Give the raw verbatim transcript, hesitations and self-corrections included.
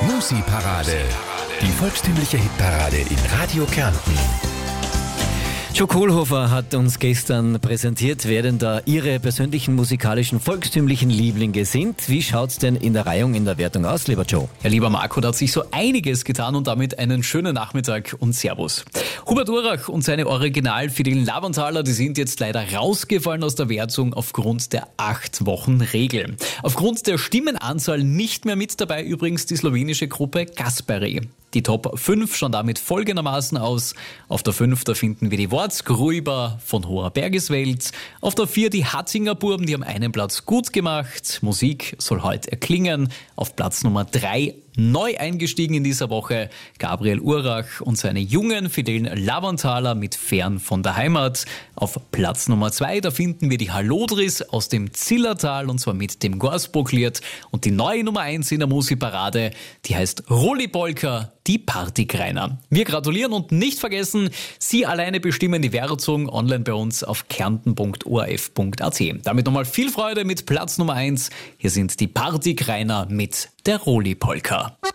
Musi-Parade. Die volkstümliche Hitparade in Radio Kärnten. Joe Kohlhofer hat uns gestern präsentiert, wer denn da ihre persönlichen musikalischen volkstümlichen Lieblinge sind. Wie schaut's denn in der Reihung, in der Wertung aus, lieber Joe? Ja, lieber Marco, da hat sich so einiges getan und damit einen schönen Nachmittag und Servus. Hubert Urach und seine Original-Fideln Lavanthaler, die sind jetzt leider rausgefallen aus der Wertung aufgrund der acht Wochen Regel. Aufgrund der Stimmenanzahl nicht mehr mit dabei übrigens die slowenische Gruppe Gasperi. Die Top fünf schauen damit folgendermaßen aus. Auf der fünf, da finden wir die Wortsgruber von Hoher Bergeswelt. Auf der vier die Hatzinger Buben, die haben einen Platz gut gemacht. Musik soll heute erklingen. Auf Platz Nummer drei neu eingestiegen in dieser Woche Gabriel Urach und seine jungen, fidelen Lavanthaler mit Fern von der Heimat. Auf Platz Nummer zwei, da finden wir die Hallodris aus dem Zillertal und zwar mit dem Gorsbrucklied. Und die neue Nummer eins in der Musikparade, die heißt Rolli Polka, die Partykreiner. Wir gratulieren und nicht vergessen, Sie alleine bestimmen die Wertung online bei uns auf kärnten punkt o r f punkt a t. Damit nochmal viel Freude mit Platz Nummer eins. Hier sind die Partykreiner mit der Rolli Polka.